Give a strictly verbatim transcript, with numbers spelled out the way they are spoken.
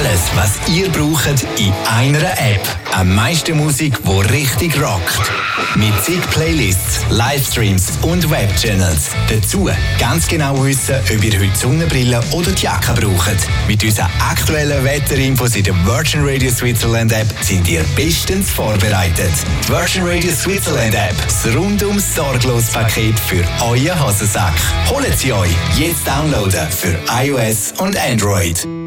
Alles, was ihr braucht, in einer App. Am meisten Musik, die richtig rockt. Mit zig Playlists, Livestreams und Webchannels. Dazu ganz genau wissen, ob ihr heute Sonnenbrille oder die Jacke braucht. Mit unseren aktuellen Wetterinfos in der Virgin Radio Switzerland App sind ihr bestens vorbereitet. Die Virgin Radio Switzerland App, das rundum sorglos Paket für euren Hosensack. Holt sie euch jetzt downloaden für iOS und Android.